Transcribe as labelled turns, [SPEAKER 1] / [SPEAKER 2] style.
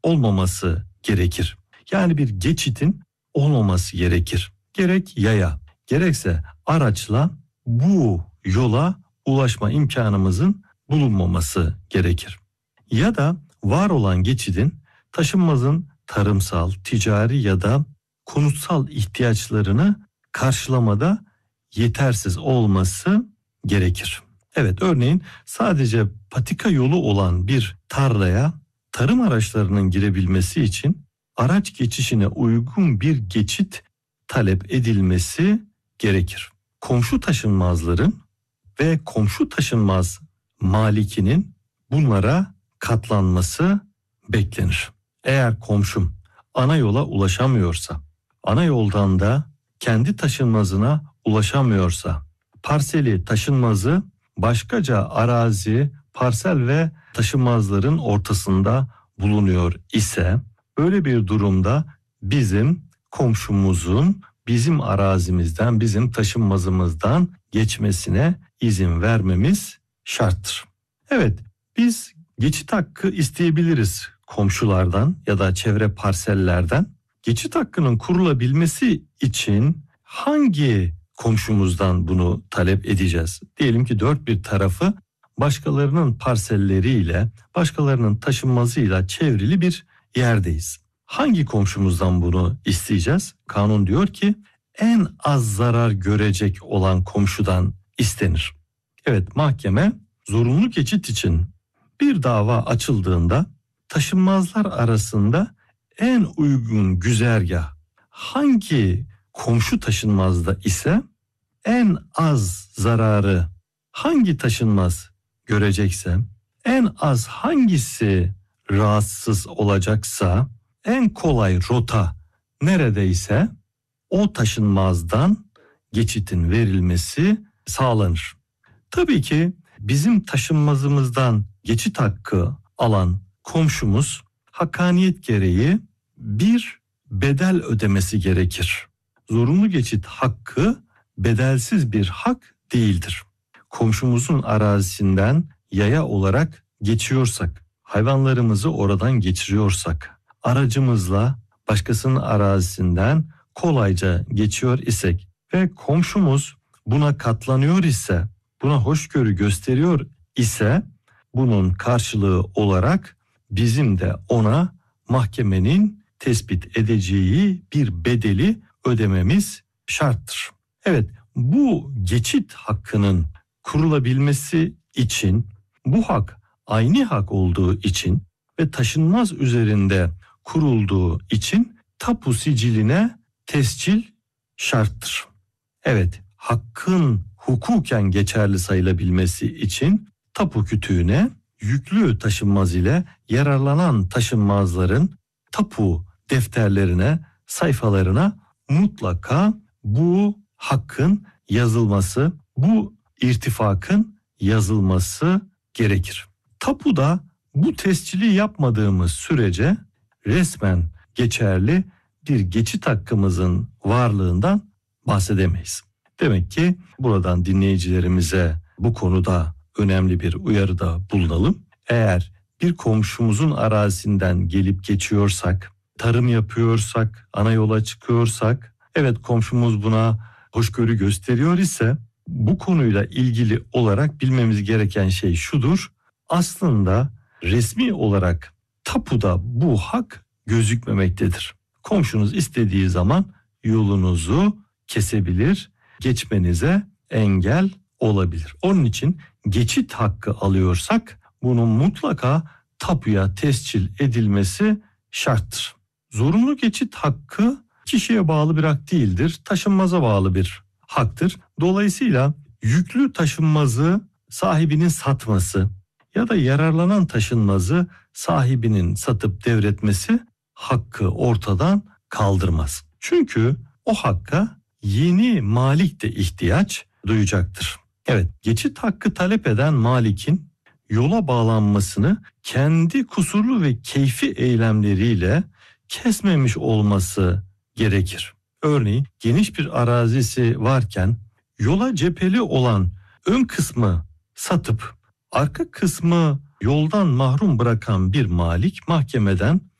[SPEAKER 1] olmaması gerekir. Yani bir geçitin olmaması gerekir. Gerek yaya, gerekse araçla bu yola ulaşma imkanımızın bulunmaması gerekir. Ya da var olan geçidin taşınmazın tarımsal, ticari ya da konutsal ihtiyaçlarını karşılamada yetersiz olması gerekir. Evet, örneğin sadece patika yolu olan bir tarlaya tarım araçlarının girebilmesi için araç geçişine uygun bir geçit talep edilmesi gerekir. Komşu taşınmazların ve komşu taşınmaz malikinin bunlara katlanması beklenir. Eğer komşum ana yola ulaşamıyorsa, ana yoldan da kendi taşınmazına ulaşamıyorsa, parseli taşınmazı başkaca arazi, parsel ve taşınmazların ortasında bulunuyor ise, böyle bir durumda bizim komşumuzun bizim arazimizden, bizim taşınmazımızdan geçmesine izin vermemiz şarttır. Evet, biz geçit hakkı isteyebiliriz komşulardan ya da çevre parsellerden. Geçit hakkının kurulabilmesi için hangi komşumuzdan bunu talep edeceğiz? Diyelim ki dört bir tarafı başkalarının parselleriyle, başkalarının taşınmazıyla çevrili bir yerdeyiz. Hangi komşumuzdan bunu isteyeceğiz? Kanun diyor ki en az zarar görecek olan komşudan istenir. Evet, mahkeme zorunlu geçit için bir dava açıldığında taşınmazlar arasında en uygun güzergah hangi komşu taşınmazda ise en az zararı hangi taşınmaz görecekse, en az hangisi rahatsız olacaksa, en kolay rota neredeyse o taşınmazdan geçitin verilmesi sağlanır. Tabii ki bizim taşınmazımızdan geçit hakkı alan komşumuz hakkaniyet gereği bir bedel ödemesi gerekir. Zorunlu geçit hakkı bedelsiz bir hak değildir. Komşumuzun arazisinden yaya olarak geçiyorsak, hayvanlarımızı oradan geçiriyorsak, aracımızla başkasının arazisinden kolayca geçiyor isek ve komşumuz buna katlanıyor ise, buna hoşgörü gösteriyor ise, bunun karşılığı olarak bizim de ona mahkemenin tespit edeceği bir bedeli ödememiz şarttır. Evet, bu geçit hakkının kurulabilmesi için, bu hak aynı hak olduğu için ve taşınmaz üzerinde kurulduğu için tapu siciline tescil şarttır. Evet, hakkın hukuken geçerli sayılabilmesi için tapu kütüğüne yüklü taşınmaz ile yararlanan taşınmazların tapu defterlerine, sayfalarına mutlaka bu hakkın yazılması, bu irtifakın yazılması gerekir. Tapuda bu tescili yapmadığımız sürece resmen geçerli bir geçit hakkımızın varlığından bahsedemeyiz. Demek ki buradan dinleyicilerimize bu konuda önemli bir uyarıda bulunalım. Eğer bir komşumuzun arazisinden gelip geçiyorsak, tarım yapıyorsak, ana yola çıkıyorsak, evet komşumuz buna hoşgörü gösteriyor ise bu konuyla ilgili olarak bilmemiz gereken şey şudur. Aslında resmi olarak tapuda bu hak gözükmemektedir. Komşunuz istediği zaman yolunuzu kesebilir, geçmenize engel olabilir. Onun için geçit hakkı alıyorsak bunun mutlaka tapuya tescil edilmesi şarttır. Zorunlu geçit hakkı kişiye bağlı bir hak değildir, taşınmaza bağlı bir haktır. Dolayısıyla yüklü taşınmazı sahibinin satması ya da yararlanan taşınmazı sahibinin satıp devretmesi hakkı ortadan kaldırmaz. Çünkü o hakka yeni malik de ihtiyaç duyacaktır. Evet, geçit hakkı talep eden malikin yola bağlanmasını kendi kusurlu ve keyfi eylemleriyle kesmemiş olması gerekir. Örneğin geniş bir arazisi varken yola cepheli olan ön kısmı satıp arka kısmı yoldan mahrum bırakan bir malik mahkemeden